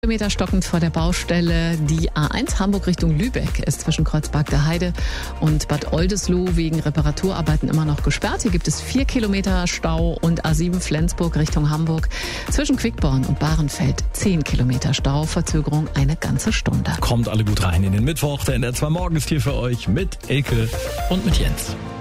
Kilometer stockend vor der Baustelle. Die A1 Hamburg Richtung Lübeck ist zwischen Kreuzberg der Heide und Bad Oldesloe wegen Reparaturarbeiten immer noch gesperrt. Hier gibt es 4 Kilometer Stau und A7 Flensburg Richtung Hamburg zwischen Quickborn und Bahrenfeld 10 Kilometer Stau. Verzögerung eine ganze Stunde. Kommt alle gut rein in den Mittwoch. Der NDR 2 Morgen ist hier für euch mit Elke und mit Jens.